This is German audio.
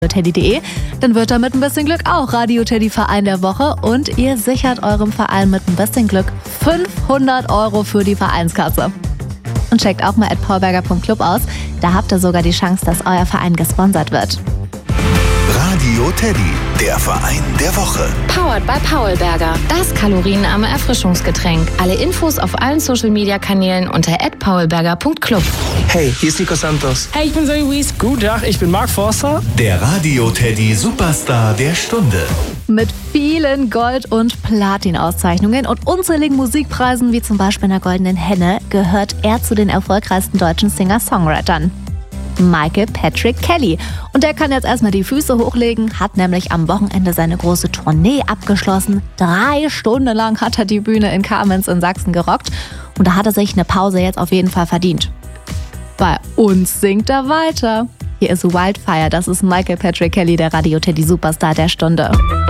Teddy.de, dann wird da mit ein bisschen Glück auch Radio Teddy Verein der Woche und ihr sichert eurem Verein mit ein bisschen Glück 500 € für die Vereinskasse. Und checkt auch mal @paulberger.club aus, da habt ihr sogar die Chance, dass euer Verein gesponsert wird. Radio Teddy, der Verein der Woche. Powered by Paul Berger, das kalorienarme Erfrischungsgetränk. Alle Infos auf allen Social-Media-Kanälen unter @paulberger.club. Hey, hier ist Nico Santos. Hey, ich bin Zoe Wies. Guten Tag, ich bin Mark Forster. Der Radio Teddy Superstar der Stunde. Mit vielen Gold- und Platin-Auszeichnungen und unzähligen Musikpreisen, wie zum Beispiel einer Goldenen Henne, gehört er zu den erfolgreichsten deutschen Singer-Songwritern. Michael Patrick Kelly. Und der kann jetzt erstmal die Füße hochlegen, hat nämlich am Wochenende seine große Tournee abgeschlossen. 3 Stunden lang hat er die Bühne in Kamenz in Sachsen gerockt und da hat er sich eine Pause jetzt auf jeden Fall verdient. Bei uns singt er weiter. Hier ist Wildfire, das ist Michael Patrick Kelly, der Radio Teddy Superstar der Stunde.